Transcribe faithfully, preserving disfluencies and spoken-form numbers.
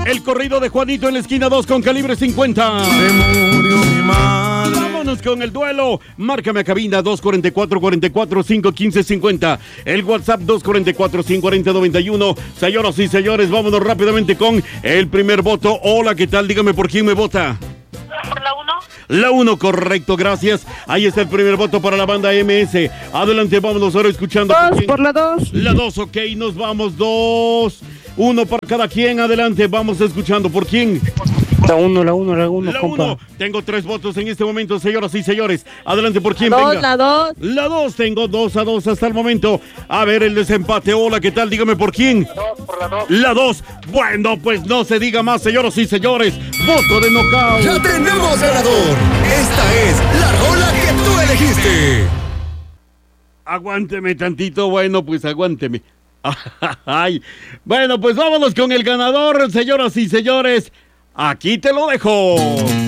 El corrido de Juanito en la esquina dos con calibre cincuenta. Se murió mi madre. Vámonos con el duelo. Márcame a cabina dos cuatro cuatro, cuatro cuatro cinco, uno cinco cinco cero. El WhatsApp dos cuatro cuatro, cinco cuatro cero, nueve uno. Señoras y señores, vámonos rápidamente con el primer voto. Hola, ¿qué tal? Dígame por quién me vota. Por la uno. La uno, correcto, gracias. Ahí está el primer voto para la banda M S. Adelante, vámonos ahora escuchando. Dos por la dos. La dos, ok, nos vamos. Dos. Uno para cada quien. Adelante, vamos escuchando. ¿Por quién? La uno, la uno, la uno, La compa. uno. Tengo tres votos en este momento, señoras y señores. Adelante, ¿por quién? Dos, Venga. la dos. La dos, tengo dos a dos hasta el momento. A ver el desempate. Hola, ¿qué tal? Dígame por quién. Dos por la dos. La dos. Bueno, pues no se diga más, señoras y señores. Voto de knockout. ¡Ya tenemos ganador! Esta es la rola que tú elegiste. Aguánteme tantito, bueno, pues aguánteme. Ay. Bueno, pues vámonos con el ganador, señoras y señores. Aquí te lo dejo.